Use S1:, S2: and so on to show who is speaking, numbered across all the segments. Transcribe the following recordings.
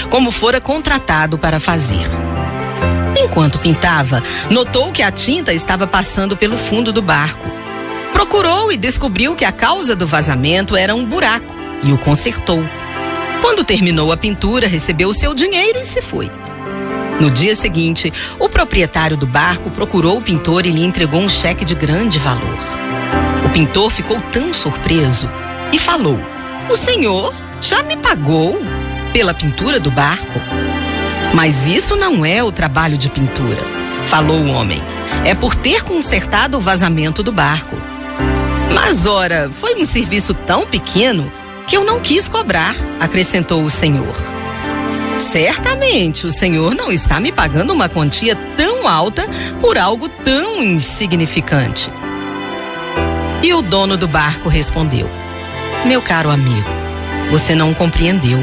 S1: como fora contratado para fazer. Enquanto pintava, notou que a tinta estava passando pelo fundo do barco. Procurou e descobriu que a causa do vazamento era um buraco e o consertou. Quando terminou a pintura, recebeu o seu dinheiro e se foi. No dia seguinte, o proprietário do barco procurou o pintor e lhe entregou um cheque de grande valor. O pintor ficou tão surpreso e falou: "O senhor já me pagou pela pintura do barco?" "Mas isso não é o trabalho de pintura", falou o homem. "É por ter consertado o vazamento do barco." "Mas ora, foi um serviço tão pequeno que eu não quis cobrar", acrescentou o senhor. "Certamente o senhor não está me pagando uma quantia tão alta por algo tão insignificante." E o dono do barco respondeu: "Meu caro amigo, você não compreendeu.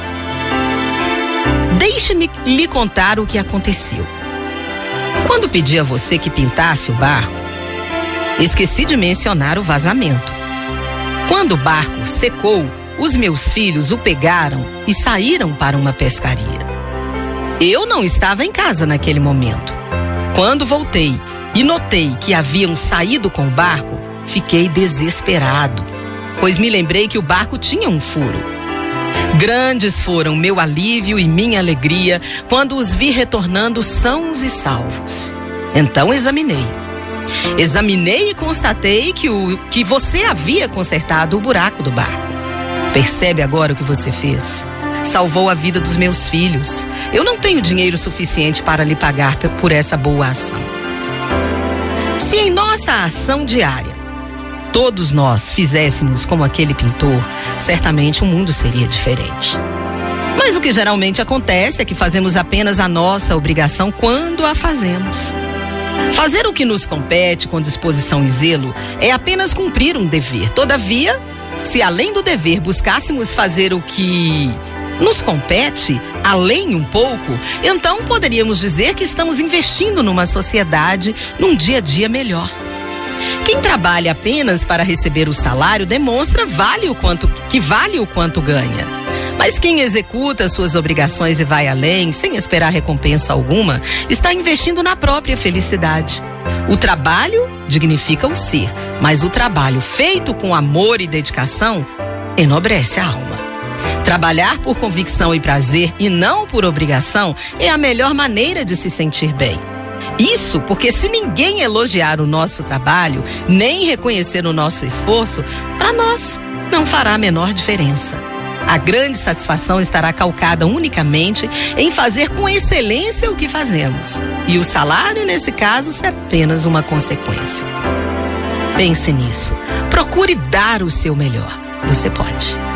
S1: Deixe-me lhe contar o que aconteceu. Quando pedi a você que pintasse o barco, esqueci de mencionar o vazamento. Quando o barco secou, os meus filhos o pegaram e saíram para uma pescaria. Eu não estava em casa naquele momento. Quando voltei e notei que haviam saído com o barco, fiquei desesperado, pois me lembrei que o barco tinha um furo. Grandes foram meu alívio e minha alegria quando os vi retornando sãos e salvos. Então examinei e constatei que você havia consertado o buraco do barco. Percebe agora o que você fez? Salvou a vida dos meus filhos. Eu não tenho dinheiro suficiente para lhe pagar por essa boa ação." Se em nossa ação diária todos nós fizéssemos como aquele pintor, certamente o mundo seria diferente. Mas o que geralmente acontece é que fazemos apenas a nossa obrigação quando a fazemos. Fazer o que nos compete com disposição e zelo é apenas cumprir um dever. Todavia, se além do dever buscássemos fazer o que nos compete, além um pouco, então poderíamos dizer que estamos investindo numa sociedade, num dia a dia melhor. Quem trabalha apenas para receber o salário demonstra que vale o quanto ganha. Mas quem executa suas obrigações e vai além, sem esperar recompensa alguma, está investindo na própria felicidade. O trabalho dignifica o ser, mas o trabalho feito com amor e dedicação enobrece a alma. Trabalhar por convicção e prazer e não por obrigação é a melhor maneira de se sentir bem. Isso porque se ninguém elogiar o nosso trabalho, nem reconhecer o nosso esforço, para nós não fará a menor diferença. A grande satisfação estará calcada unicamente em fazer com excelência o que fazemos. E o salário, nesse caso, será apenas uma consequência. Pense nisso. Procure dar o seu melhor. Você pode.